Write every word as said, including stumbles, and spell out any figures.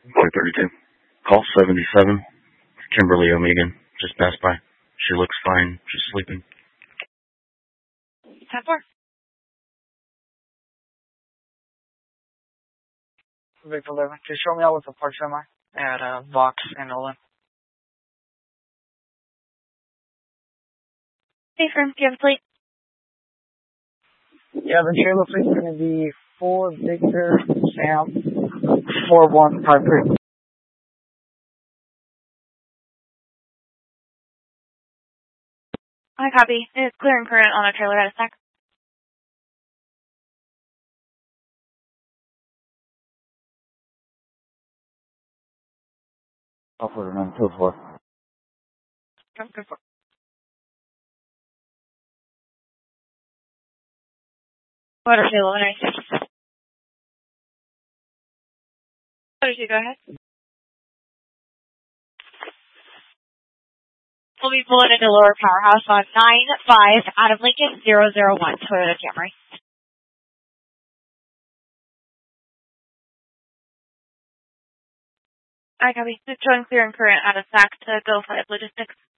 four thirty-two. Call seventy-seven. Kimberly O'Megan just passed by. She looks fine. She's sleeping. ten four. Victor eleven. Just show me out with the park semi at uh, Vox and Olin. Hey, friend, do you have a plate? Yeah, the trailer plate is going to be four Victor Sam four one five three. I copy. It's clear and current on a trailer at a stack. Offer nine two four. Good for. Water table, one nine six. Water two, go ahead. We'll be pulling into Lower Powerhouse on nine five out of Lincoln zero zero one Toyota Camry. I copy. It's showing clear and current out of stack to go for logistics.